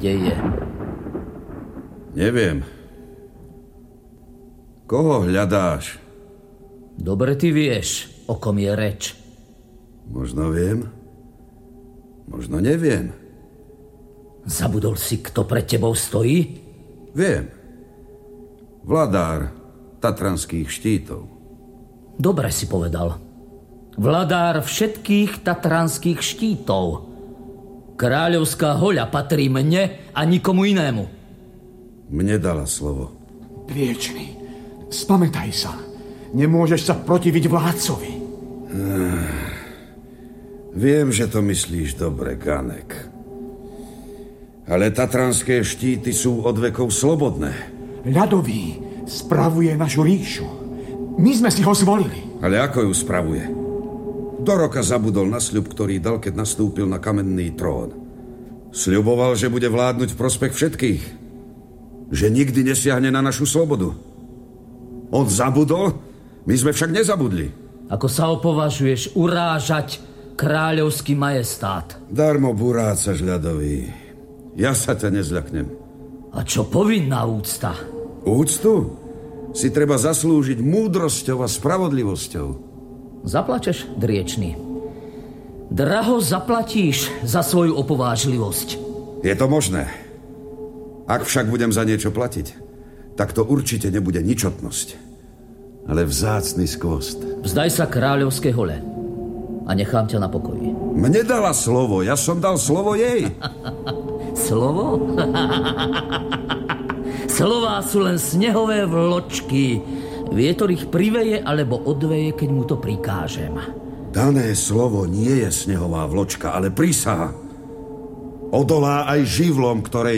deje? Neviem. Koho hľadáš? Dobre ty vieš, o kom je reč. Možno viem, možno neviem. Zabudol si, kto pred tebou stojí? Viem. Vladár tatranských štítov. Dobre si povedal. Vladár všetkých tatranských štítov. Kráľovská hoľa patrí mne a nikomu inému. Mne dala slovo. Driečný, spamätaj sa. Nemôžeš sa protiviť vládcovi. Viem, že to myslíš dobre, Ganek. Ale tatranské štíty sú od vekov slobodné. Ľadový spravuje našu ríšu. My sme si ho zvolili. Ale ako ju spravuje? Do roka zabudol na sľub, ktorý dal, keď nastúpil na kamenný trón. Sľuboval, že bude vládnuť v prospech všetkých. Že nikdy nesiahne na našu slobodu. On zabudol, my sme však nezabudli. Ako sa opovažuješ urážať kráľovský majestát? Darmo burácaš, ľadový. Ja sa ťa nezľaknem. A čo povinná úcta? Úctu si treba zaslúžiť múdrosťou a spravodlivosťou. Zaplačeš, driečný. Draho zaplatíš za svoju opovážlivosť. Je to možné. Ak však budem za niečo platiť, tak to určite nebude ničotnosť, ale vzácny skvost. Vzdaj sa kráľovskej hole a nechám ťa na pokoji. Mne dala slovo, ja som dal slovo jej. Slovo? Slová sú len snehové vločky. Vietor ich priveje alebo odveje, keď mu to prikážem. Dané slovo nie je snehová vločka, ale prísaha. Odolá aj živlom, ktoré